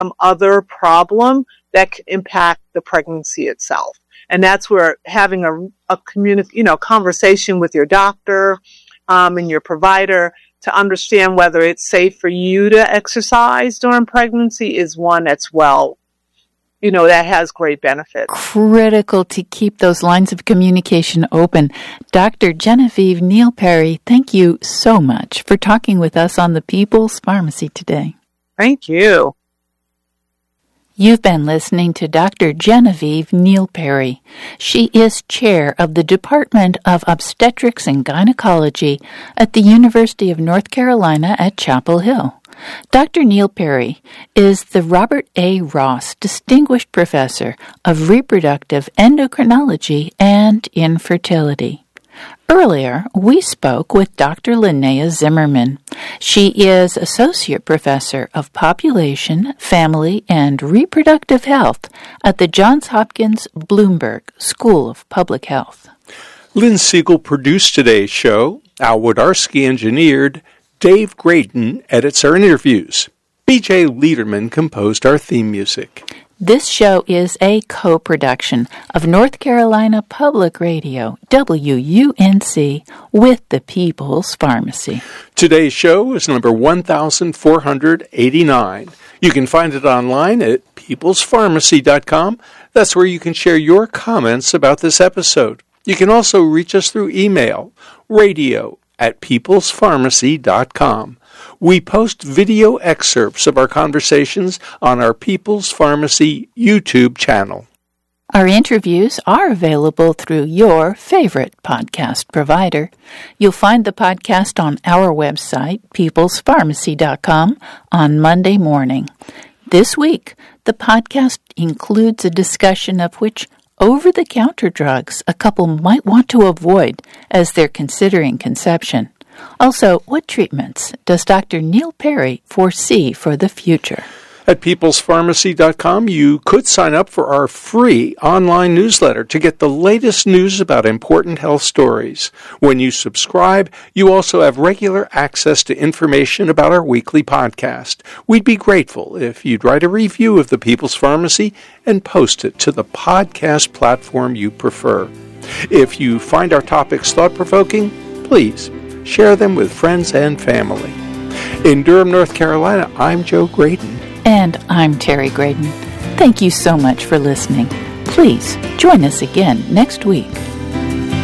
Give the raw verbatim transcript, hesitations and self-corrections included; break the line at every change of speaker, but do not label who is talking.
some other problem that can impact the pregnancy itself. And that's where having a, a communi- you know, conversation with your doctor um, and your provider to understand whether it's safe for you to exercise during pregnancy is one that's well, you know, that has great benefits.
Critical to keep those lines of communication open. Doctor Genevieve Neal Perry, thank you so much for talking with us on the People's Pharmacy today.
Thank you.
You've been listening to Doctor Genevieve Neal Perry. She is chair of the Department of Obstetrics and Gynecology at the University of North Carolina at Chapel Hill. Doctor Neal Perry is the Robert A. Ross Distinguished Professor of Reproductive Endocrinology and Infertility. Earlier, we spoke with Doctor Linnea Zimmerman. She is Associate Professor of Population, Family, and Reproductive Health at the Johns Hopkins Bloomberg School of Public Health.
Lynn Siegel produced today's show. Al Wodarski engineered. Dave Graydon edits our interviews. B J Liederman composed our theme music.
This show is a co-production of North Carolina Public Radio, W U N C, with the People's Pharmacy.
Today's show is number one thousand four hundred eighty-nine. You can find it online at peoples pharmacy dot com. That's where you can share your comments about this episode. You can also reach us through email, radio at peoples pharmacy dot com. We post video excerpts of our conversations on our People's Pharmacy YouTube channel.
Our interviews are available through your favorite podcast provider. You'll find the podcast on our website, peoples pharmacy dot com, on Monday morning. This week, the podcast includes a discussion of which over-the-counter drugs a couple might want to avoid as they're considering conception. Also, what treatments does Doctor Neal Perry foresee for the future?
At peoples pharmacy dot com, you could sign up for our free online newsletter to get the latest news about important health stories. When you subscribe, you also have regular access to information about our weekly podcast. We'd be grateful if you'd write a review of the People's Pharmacy and post it to the podcast platform you prefer. If you find our topics thought-provoking, please share them with friends and family. In Durham, North Carolina, I'm Joe Graydon.
And I'm Terry Graydon. Thank you so much for listening. Please join us again next week.